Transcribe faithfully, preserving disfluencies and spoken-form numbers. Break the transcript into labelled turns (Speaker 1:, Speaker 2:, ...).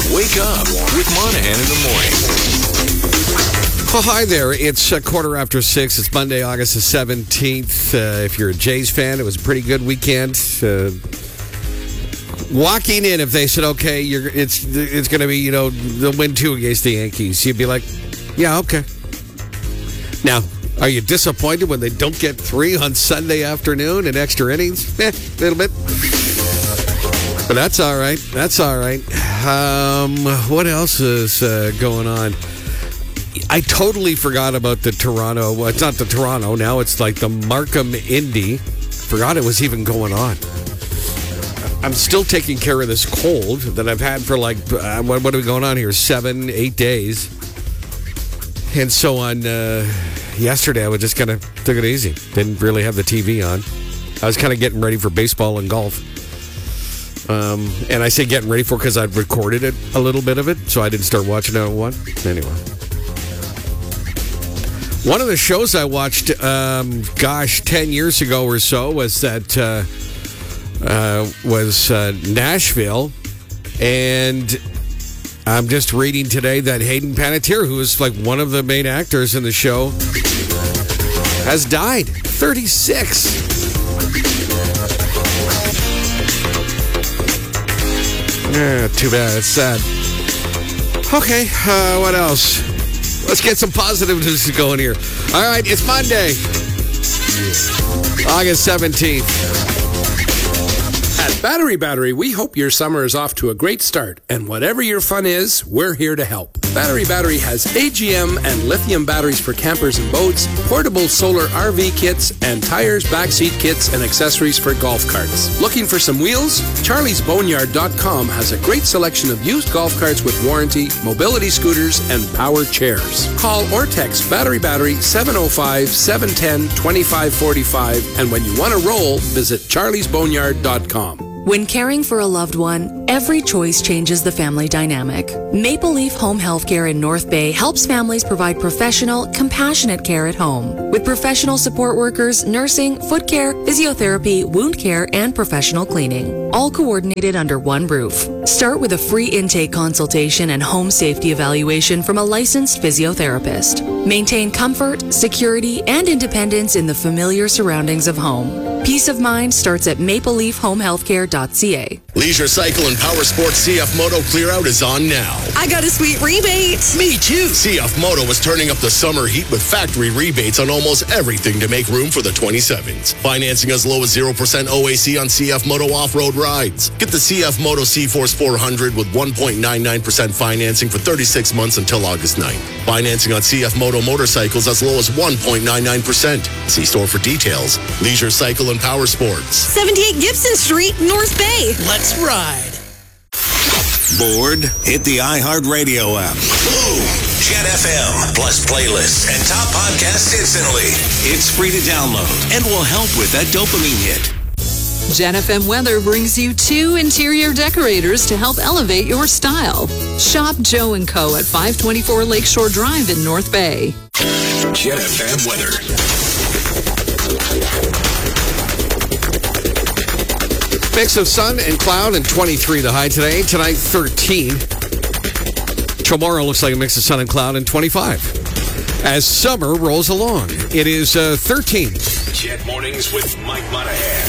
Speaker 1: Wake up with Monahan in the morning.
Speaker 2: Well, hi there. It's a quarter after six. It's Monday, August the seventeenth. Uh, if you're a Jays fan, it was a pretty good weekend. Uh, walking in, if they said, okay, you're, it's it's going to be, you know, they'll win two against the Yankees, you'd be like, yeah, okay. Now, are you disappointed when they don't get three on Sunday afternoon in extra innings? Eh, a little bit. But that's all right. That's all right. Um, what else is uh, going on? I totally forgot about the Toronto. Well, it's not the Toronto. Now it's like the Markham Indy. Forgot it was even going on. I'm still taking care of this cold that I've had for like, uh, what, what are we going on here? Seven, eight days. And so on uh, yesterday, I was just kind of took it easy. Didn't really have the T V on. I was kind of getting ready for baseball and golf. Um, and I say getting ready for because I'd recorded it, a little bit of it, so I didn't start watching it at one. Anyway. One of the shows I watched, um, gosh, ten years ago or so was that, uh, uh, was uh, Nashville. And I'm just reading today that Hayden Panettiere, who is like one of the main actors in the show, has died. thirty-six. Yeah, too bad. It's sad. Okay, uh, what else? Let's get some positive news going here. All right, it's Monday, August seventeenth.
Speaker 3: At Battery Battery, we hope your summer is off to a great start. And whatever your fun is, we're here to help. Battery Battery has A G M and lithium batteries for campers and boats, portable solar R V kits, and tires, backseat kits, and accessories for golf carts. Looking for some wheels? Charlies Boneyard dot com has a great selection of used golf carts with warranty, mobility scooters, and power chairs. Call or text Battery Battery seven oh five, seven one oh, two five four five, and when you want to roll, visit Charlies Boneyard dot com.
Speaker 4: When caring for a loved one, every choice changes the family dynamic. Maple Leaf Home Healthcare in North Bay helps families provide professional, compassionate care at home. With professional support workers, nursing, foot care, physiotherapy, wound care, and professional cleaning. All coordinated under one roof. Start with a free intake consultation and home safety evaluation from a licensed physiotherapist. Maintain comfort, security, and independence in the familiar surroundings of home. Peace of mind starts at maple leaf home healthcare dot c a.
Speaker 5: Leisure Cycle and Power Sports C F Moto Clear Out is on now.
Speaker 6: I got a sweet rebate.
Speaker 5: Me too. C F Moto is turning up the summer heat with factory rebates on almost everything to make room for the twenty-sevens. Financing as low as zero percent O A C on C F Moto off-road rides. Get the C F Moto C-Force four hundred with one point nine nine percent financing for thirty-six months until August ninth. Financing on C F Moto motorcycles as low as one point nine nine percent. See store for details. Leisure Cycle and Power Sports.
Speaker 6: seventy-eight Gibson Street, North Bay.
Speaker 7: Let's ride.
Speaker 1: Bored? Hit the iHeartRadio app.
Speaker 8: Boom! Jet F M, plus playlists and top podcasts instantly.
Speaker 1: It's free to download and will help with that dopamine hit.
Speaker 9: Jet F M Weather brings you two interior decorators to help elevate your style. Shop Joe and Co. at five twenty-four Lakeshore Drive in North Bay.
Speaker 8: Jet F M Weather.
Speaker 2: Mix of sun and cloud and twenty-three the high today. Tonight, thirteen. Tomorrow looks like a mix of sun and cloud and twenty-five. As summer rolls along, it is uh, thirteen.
Speaker 8: Jet Mornings with Mike Monahan.